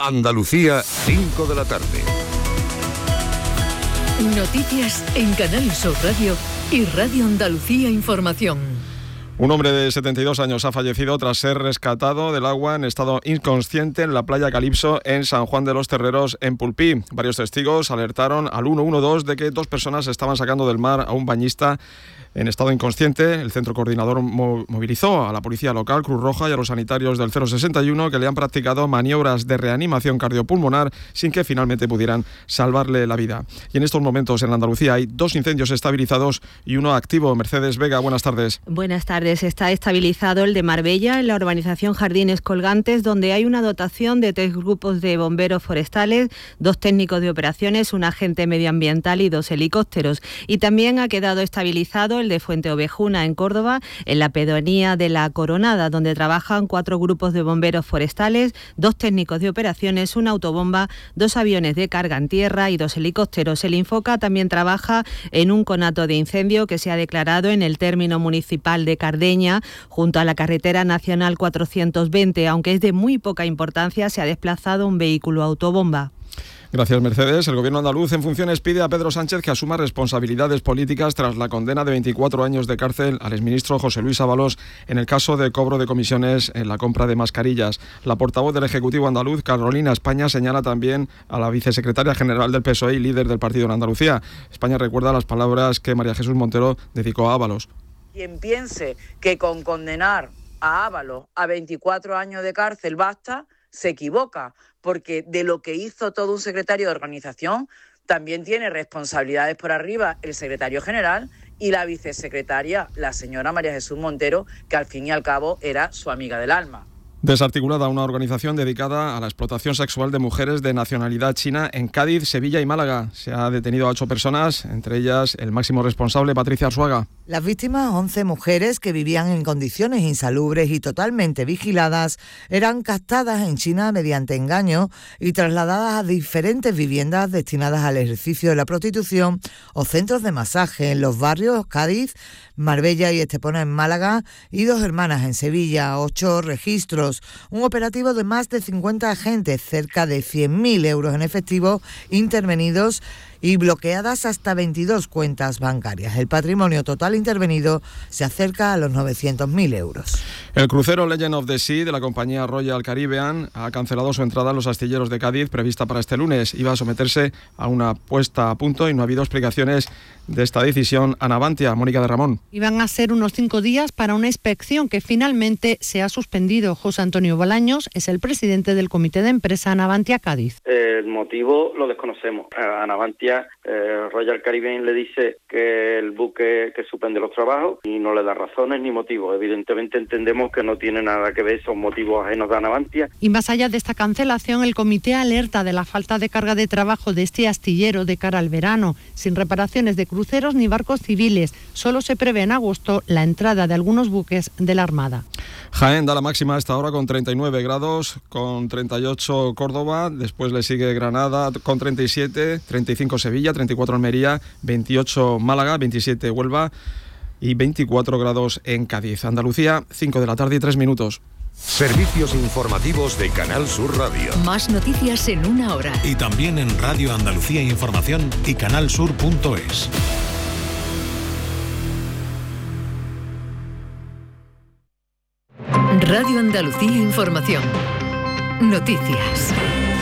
Andalucía, 5 de la tarde. Noticias en Canal Sur Radio y Radio Andalucía Información. Un hombre de 72 años ha fallecido tras ser rescatado del agua en estado inconsciente en la playa Calipso, en San Juan de los Terreros, en Pulpí. Varios testigos alertaron al 112 de que 2 personas estaban sacando del mar a un bañista en estado inconsciente. El centro coordinador movilizó a la policía local, Cruz Roja y a los sanitarios del 061 que le han practicado maniobras de reanimación cardiopulmonar sin que finalmente pudieran salvarle la vida. Y en estos momentos en Andalucía hay 2 incendios estabilizados y uno activo. Mercedes Vega, buenas tardes. Buenas tardes. Está estabilizado el de Marbella en la urbanización Jardines Colgantes, donde hay una dotación de 3 grupos de bomberos forestales, 2 técnicos de operaciones, un agente medioambiental y 2 helicópteros. Y también ha quedado estabilizado el de Fuente Ovejuna en Córdoba, en la pedanía de La Coronada, donde trabajan 4 grupos de bomberos forestales, 2 técnicos de operaciones, una autobomba, 2 aviones de carga en tierra y 2 helicópteros. El Infoca también trabaja en un conato de incendio que se ha declarado en el término municipal de Cardeña, junto a la carretera nacional 420, aunque es de muy poca importancia, se ha desplazado un vehículo autobomba. Gracias, Mercedes. El gobierno andaluz en funciones pide a Pedro Sánchez que asuma responsabilidades políticas tras la condena de 24 años de cárcel al exministro José Luis Ábalos en el caso de cobro de comisiones en la compra de mascarillas. La portavoz del Ejecutivo andaluz, Carolina España, señala también a la vicesecretaria general del PSOE y líder del partido en Andalucía. España recuerda las palabras que María Jesús Montero dedicó a Ábalos. Quien piense que con condenar a Ábalos a 24 años de cárcel basta, se equivoca, porque de lo que hizo todo un secretario de organización también tiene responsabilidades por arriba el secretario general y la vicesecretaria, la señora María Jesús Montero, que al fin y al cabo era su amiga del alma. Desarticulada una organización dedicada a la explotación sexual de mujeres de nacionalidad china en Cádiz, Sevilla y Málaga. Se ha detenido a 8 personas, entre ellas el máximo responsable, Patricia Arzuaga. Las víctimas, 11 mujeres que vivían en condiciones insalubres y totalmente vigiladas, eran captadas en China mediante engaño y trasladadas a diferentes viviendas destinadas al ejercicio de la prostitución o centros de masaje en los barrios Cádiz, Marbella y Estepona en Málaga y 2 Hermanas en Sevilla. 8 registros, un operativo de más de 50 agentes, cerca de 100.000 euros en efectivo intervenidos y bloqueadas hasta 22 cuentas bancarias. El patrimonio total intervenido se acerca a los 900.000 euros. El crucero Legend of the Sea de la compañía Royal Caribbean ha cancelado su entrada a los astilleros de Cádiz prevista para este lunes. Iba a someterse a una puesta a punto y no ha habido explicaciones de esta decisión a Navantia. Mónica de Ramón. Iban a ser unos 5 días para una inspección que finalmente se ha suspendido. José Antonio Bolaños es el presidente del comité de empresa Navantia Cádiz. El motivo lo desconocemos. A Navantia Royal Caribbean le dice que el buque que suspende los trabajos y no le da razones ni motivos. Evidentemente entendemos que no tiene nada que ver, son motivos ajenos a Navantia. Y más allá de esta cancelación, el comité alerta de la falta de carga de trabajo de este astillero de cara al verano, sin reparaciones de cruceros ni barcos civiles. Solo se prevé en agosto la entrada de algunos buques de la Armada. Jaén da la máxima a esta hora con 39 grados, con 38 Córdoba, después le sigue Granada con 37, 35 Sevilla, 34 Almería, 28 Málaga, 27 Huelva y 24 grados en Cádiz. Andalucía, 5 de la tarde y 3 minutos. Servicios informativos de Canal Sur Radio. Más noticias en una hora. Y también en Radio Andalucía Información y canalsur.es. Radio Andalucía Información. Noticias.